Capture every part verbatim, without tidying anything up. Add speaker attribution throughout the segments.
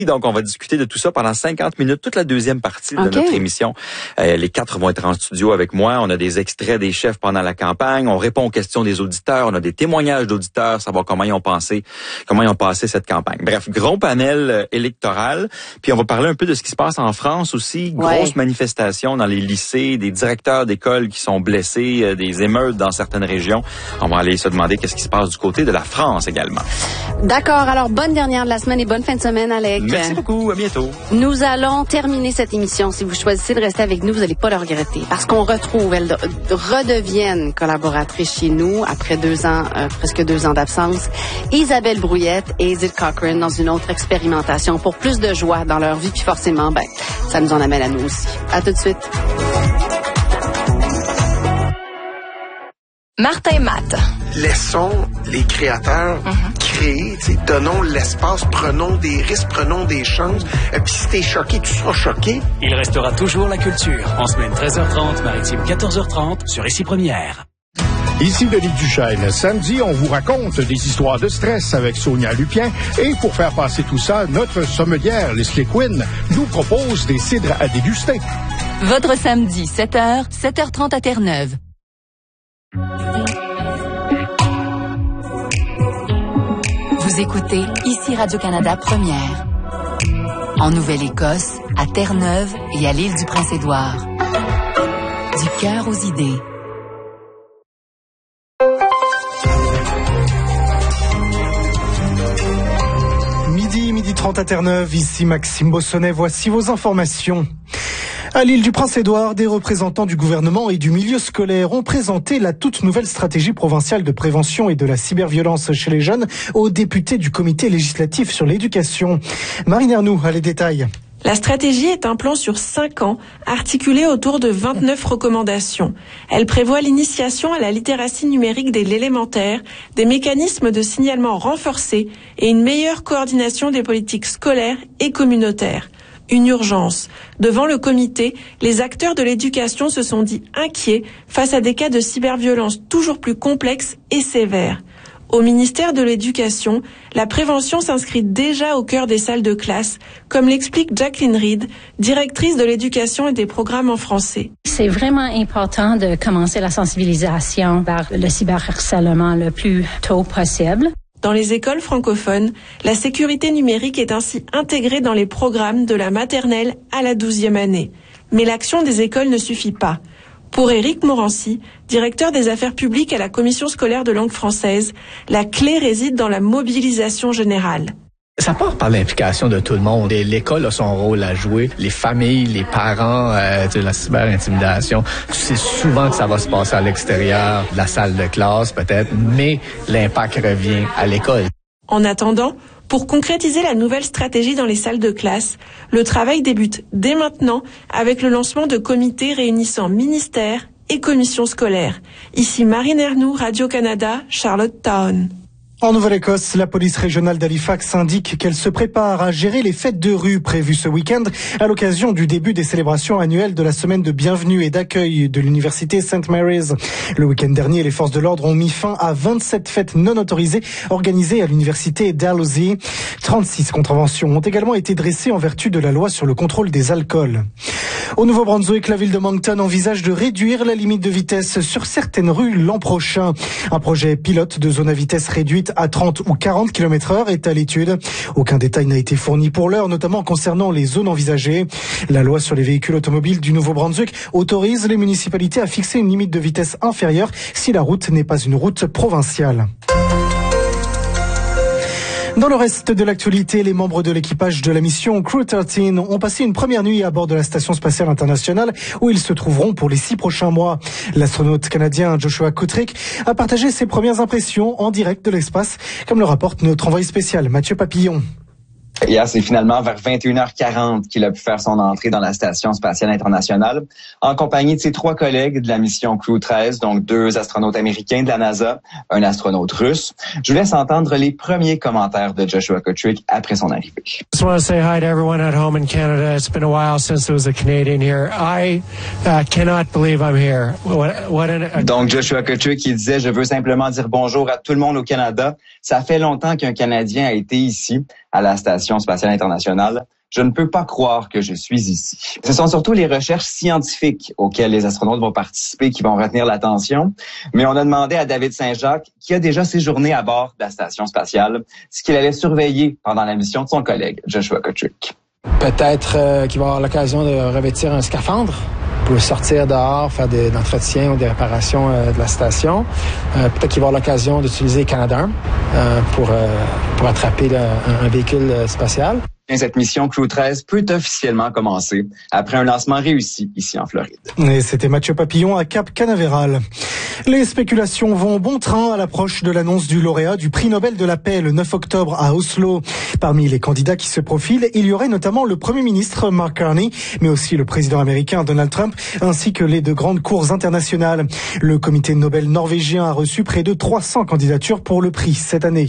Speaker 1: Donc, on va discuter de tout ça pendant cinquante minutes, toute la deuxième partie de okay. notre émission. Euh, les quatre vont être en studio avec moi. On a des extraits des chefs pendant la campagne. On répond aux questions des auditeurs. On a des témoignages d'auditeurs, savoir comment ils ont pensé, comment ils ont passé cette campagne. Bref, gros panel euh, électoral. Puis, on va parler un peu de ce qui se passe en France aussi. Grosse ouais. manifestation dans les lycées, des directeurs d'école qui sont blessés, euh, des émeutes dans certaines régions. On va aller se demander qu'est-ce qui se passe du côté de la France également.
Speaker 2: D'accord. Alors, bonne dernière de la semaine et bonne fin de semaine, Alex.
Speaker 1: Merci beaucoup, à bientôt.
Speaker 2: Nous allons terminer cette émission. Si vous choisissez de rester avec nous, vous n'allez pas le regretter. Parce qu'on retrouve, elles redeviennent collaboratrices chez nous après deux ans, euh, presque deux ans d'absence. Isabelle Brouillette et Edith Cochrane dans une autre expérimentation pour plus de joie dans leur vie. Puis forcément, ben, ça nous en amène à nous aussi. À tout de suite.
Speaker 3: Martin Matt.
Speaker 4: Laissons les créateurs mm-hmm. créer, donnons l'espace, prenons des risques, prenons des chances. Et puis si t'es choqué, tu seras choqué.
Speaker 5: Il restera toujours la culture. En semaine treize heures trente, maritime quatorze heures trente, sur Ici Première.
Speaker 6: Ici Denis Duchesne. Samedi, on vous raconte des histoires de stress avec Sonia Lupien. Et pour faire passer tout ça, notre sommelière, Leslie Quinn, nous propose des cidres à déguster.
Speaker 3: Votre samedi, sept heures, sept heures trente à Terre-Neuve. Vous écoutez Ici Radio-Canada Première. En Nouvelle-Écosse, à Terre-Neuve et à l'île du Prince-Édouard. Du cœur aux idées.
Speaker 7: Midi, midi trente à Terre-Neuve, ici Maxime Bossonnet, voici vos informations. À l'île du Prince-Édouard, des représentants du gouvernement et du milieu scolaire ont présenté la toute nouvelle stratégie provinciale de prévention et de la cyberviolence chez les jeunes aux députés du comité législatif sur l'éducation. Marine Ernoux a les détails.
Speaker 8: La stratégie est un plan sur cinq ans, articulé autour de vingt-neuf recommandations. Elle prévoit l'initiation à la littératie numérique dès l'élémentaire, des mécanismes de signalement renforcés et une meilleure coordination des politiques scolaires et communautaires. Une urgence. Devant le comité, les acteurs de l'éducation se sont dit inquiets face à des cas de cyberviolence toujours plus complexes et sévères. Au ministère de l'Éducation, la prévention s'inscrit déjà au cœur des salles de classe, comme l'explique Jacqueline Reed, directrice de l'éducation et des programmes en français.
Speaker 9: C'est vraiment important de commencer la sensibilisation vers le cyberharcèlement le plus tôt possible.
Speaker 8: Dans les écoles francophones, la sécurité numérique est ainsi intégrée dans les programmes de la maternelle à la douzième année. Mais l'action des écoles ne suffit pas. Pour Éric Morancy, directeur des affaires publiques à la Commission scolaire de langue française, la clé réside dans la mobilisation générale.
Speaker 10: Ça part par l'implication de tout le monde. Et l'école a son rôle à jouer. Les familles, les parents, euh, de la cyber-intimidation. C'est souvent que ça va se passer à l'extérieur de la salle de classe, peut-être, mais l'impact revient à l'école.
Speaker 8: En attendant, pour concrétiser la nouvelle stratégie dans les salles de classe, le travail débute dès maintenant avec le lancement de comités réunissant ministères et commissions scolaires. Ici Marine Ernoux, Radio-Canada, Charlottetown.
Speaker 7: En Nouvelle-Écosse, la police régionale d'Halifax indique qu'elle se prépare à gérer les fêtes de rue prévues ce week-end à l'occasion du début des célébrations annuelles de la semaine de bienvenue et d'accueil de l'université Saint Mary's. Le week-end dernier, les forces de l'ordre ont mis fin à vingt-sept fêtes non autorisées organisées à l'université Dalhousie. trente-six contraventions ont également été dressées en vertu de la loi sur le contrôle des alcools. Au Nouveau-Brunswick, la ville de Moncton envisage de réduire la limite de vitesse sur certaines rues l'an prochain. Un projet pilote de zone à vitesse réduite à trente ou quarante kilomètres heure est à l'étude. Aucun détail n'a été fourni pour l'heure, notamment concernant les zones envisagées. La loi sur les véhicules automobiles du Nouveau-Brunswick autorise les municipalités à fixer une limite de vitesse inférieure si la route n'est pas une route provinciale. Dans le reste de l'actualité, les membres de l'équipage de la mission Crew treize ont passé une première nuit à bord de la Station spatiale internationale où ils se trouveront pour les six prochains mois. L'astronaute canadien Joshua Kutrick a partagé ses premières impressions en direct de l'espace, comme le rapporte notre envoyé spécial Mathieu Papillon.
Speaker 11: Hier, c'est finalement vers vingt et une heures quarante qu'il a pu faire son entrée dans la Station spatiale internationale en compagnie de ses trois collègues de la mission Crew treize, donc deux astronautes américains de la NASA, un astronaute russe. Je vous laisse entendre les premiers commentaires de Joshua Kutrick après son arrivée.
Speaker 12: I just want to say hi to everyone at home in Canada. It's been a while since there was a Canadian here. I uh, cannot believe I'm here. What, what an...
Speaker 11: Donc Joshua Kutrick qui disait « Je veux simplement dire bonjour à tout le monde au Canada. Ça fait longtemps qu'un Canadien a été ici. à la Station spatiale internationale. Je ne peux pas croire que je suis ici. Ce sont surtout les recherches scientifiques auxquelles les astronautes vont participer qui vont retenir l'attention. Mais on a demandé à David Saint-Jacques, qui a déjà séjourné à bord de la Station spatiale, ce qu'il allait surveiller pendant la mission de son collègue, Joshua Kotrick.
Speaker 13: Peut-être euh, qu'il va avoir l'occasion de revêtir un scaphandre pour sortir dehors, faire des entretiens ou des réparations euh, de la station. Euh, peut-être qu'il va avoir l'occasion d'utiliser Canadarm euh, pour, euh, pour attraper là, un, un véhicule euh, spatial.
Speaker 11: Cette mission Crew treize peut officiellement commencer après un lancement réussi ici en Floride.
Speaker 7: Et c'était Mathieu Papillon à Cap Canaveral. Les spéculations vont bon train à l'approche de l'annonce du lauréat du prix Nobel de la paix le neuf octobre à Oslo. Parmi les candidats qui se profilent, il y aurait notamment le Premier ministre Mark Carney, mais aussi le président américain Donald Trump, ainsi que les deux grandes cours internationales. Le comité Nobel norvégien a reçu près de trois cents candidatures pour le prix cette année.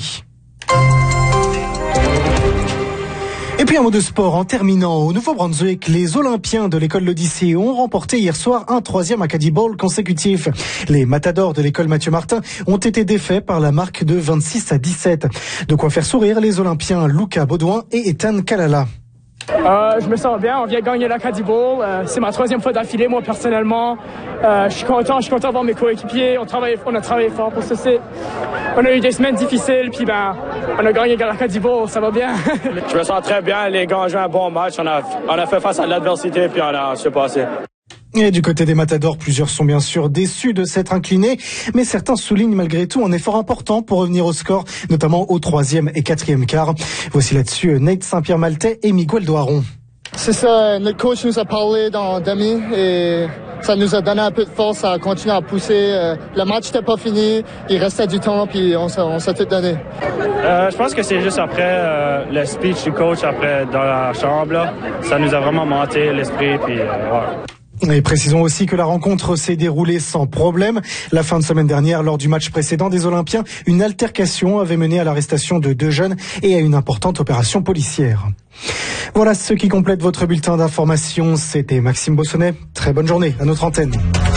Speaker 7: Et puis un mot de sport en terminant. Au Nouveau-Brunswick, les Olympiens de l'école l'Odyssée ont remporté hier soir un troisième Acadie Bowl consécutif. Les Matadors de l'école Mathieu Martin ont été défaits par la marque de vingt-six à dix-sept. De quoi faire sourire les Olympiens Luca Baudouin et Ethan Kalala.
Speaker 14: Euh, je me sens bien, on vient de gagner l'Acadie Bowl. Euh, c'est ma troisième fois d'affilée, moi personnellement. Euh, je suis content, je suis content de voir mes coéquipiers. On, travaille, on a travaillé fort pour ceci. On a eu des semaines difficiles, puis ben, on a gagné l'Acadie Bowl, ça va bien.
Speaker 15: Je me sens très bien, les gars ont joué un bon match. On a, on a fait face à l'adversité, puis on a su passer.
Speaker 7: Et du côté des Matadors, plusieurs sont bien sûr déçus de s'être inclinés, mais certains soulignent malgré tout un effort important pour revenir au score, notamment au troisième et quatrième quart. Voici là-dessus Nate Saint-Pierre-Maltais et Miguel Doiron.
Speaker 16: C'est ça, notre coach nous a parlé dans demi et ça nous a donné un peu de force à continuer à pousser. Le match n'était pas fini, il restait du temps puis on, on s'est tout donné.
Speaker 15: Euh, je pense que c'est juste après euh, le speech du coach après dans la chambre, là. Ça nous a vraiment monté l'esprit puis euh, ouais.
Speaker 7: Et précisons aussi que la rencontre s'est déroulée sans problème. La fin de semaine dernière, lors du match précédent des Olympiens, une altercation avait mené à l'arrestation de deux jeunes et à une importante opération policière. Voilà ce qui complète votre bulletin d'information. C'était Maxime Bossonnet. Très bonne journée à notre antenne.